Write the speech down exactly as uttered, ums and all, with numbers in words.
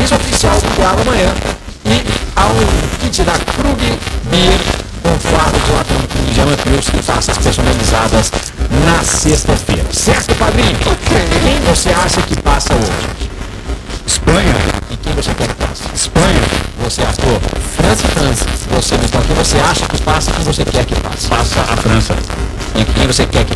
aviso oficial do Diabo amanhã. E ao kit da Krug Beer com fardo de latão de pijama Pills e taças personalizadas na sexta-feira. Certo, padrinho? Quem você acha que passa hoje? Espanha. E quem você quer que passe? Espanha. Você achou? França e França. Você, então, quem você acha que passa e quem você quer que passe? Passa a França. E quem você quer que